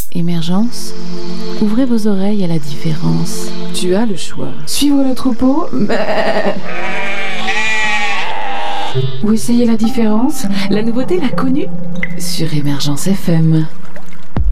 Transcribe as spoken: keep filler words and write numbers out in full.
Émergence, ouvrez vos oreilles à la différence. Tu as le choix. Suivre le troupeau ou essayer la différence. La nouveauté, l'inconnu, Sur Émergence F M.